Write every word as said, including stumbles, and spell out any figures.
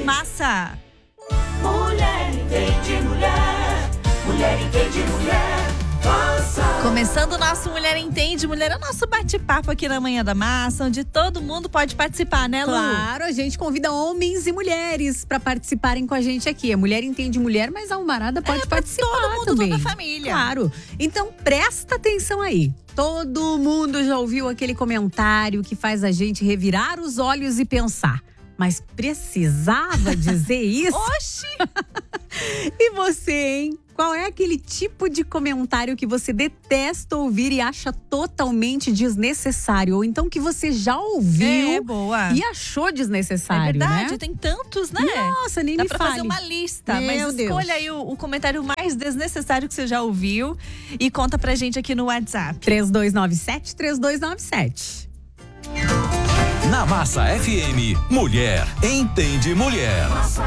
massa. Mulher entende mulher, mulher entende mulher, massa. Começando o nosso Mulher Entende Mulher, é o nosso bate-papo aqui na Manhã da Massa, onde todo mundo pode participar, né, Lu? Claro, a gente convida homens e mulheres para participarem com a gente aqui. A mulher entende mulher, mas a almarada pode é pra participar todo mundo, também. toda a família. Claro. Então presta atenção aí. Todo mundo já ouviu aquele comentário que faz a gente revirar os olhos e pensar. Mas precisava dizer isso? Oxi! E você, hein? Qual é aquele tipo de comentário que você detesta ouvir e acha totalmente desnecessário? Ou então que você já ouviu É, boa. e achou desnecessário, É verdade, né? tem tantos, né? Nossa, nem Dá me pra fale. fazer uma lista, Meu mas Deus. escolha aí o, o comentário mais desnecessário que você já ouviu e conta pra gente aqui no WhatsApp. três dois nove sete, três dois nove sete. Na Massa F M, Mulher Entende Mulher. Massa